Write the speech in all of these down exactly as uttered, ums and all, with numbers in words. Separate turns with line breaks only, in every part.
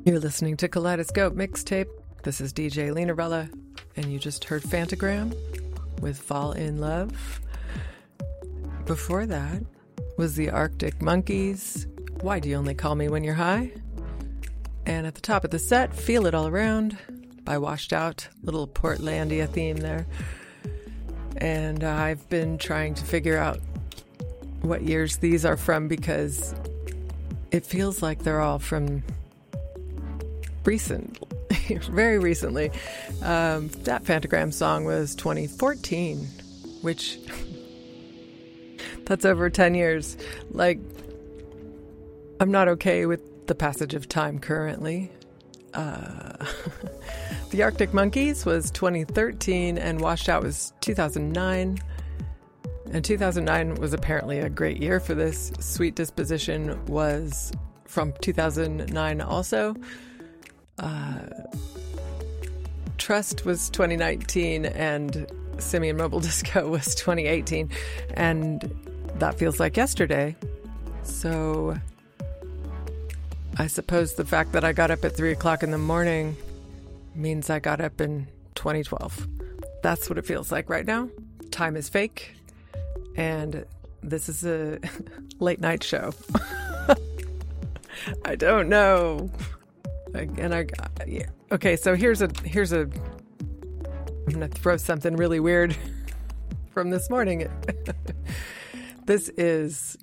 You're listening to Kaleidoscope Mixtape. This is D J Lena, and you just heard Phantogram with Fall in Love. Before that was the Arctic Monkeys, Why Do You Only Call Me When You're High? And at the top of the set, Feel It All Around by Washed Out, little Portlandia theme there. And uh, I've been trying to figure out what years these are from because it feels like they're all from recent, very recently. Um, that Phantogram song was twenty fourteen, which that's over ten years. Like, I'm not okay with the passage of time currently. Uh, the Arctic Monkeys was twenty thirteen and Washed Out was two thousand nine. And two thousand nine was apparently a great year for this. Sweet Disposition was from two thousand nine also. Uh, Trust was twenty nineteen and Simian Mobile Disco was twenty eighteen, and that feels like yesterday. So I suppose the fact that I got up at three o'clock in the morning means I got up in twenty twelve. That's what it feels like right now. Time is fake, and this is a late night show. I don't know. And I, yeah. Okay, so here's a, here's a, I'm going to throw something really weird from this morning. This is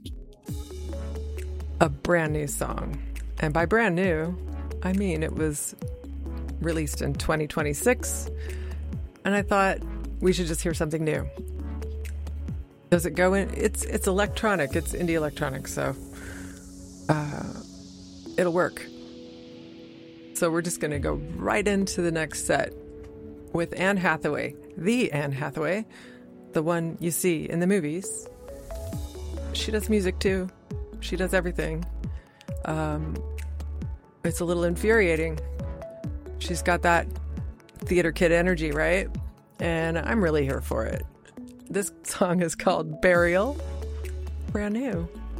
a brand new song. And by brand new, I mean it was released in twenty twenty-six. And I thought we should just hear something new. Does it go in? It's, it's electronic. It's indie electronic, so uh, it'll work. So we're just going to go right into the next set with Anne Hathaway, the Anne Hathaway, the one you see in the movies. She does music too. She does everything. Um, it's a little infuriating. She's got that theater kid energy, right? And I'm really here for it. This song is called Burial, brand new.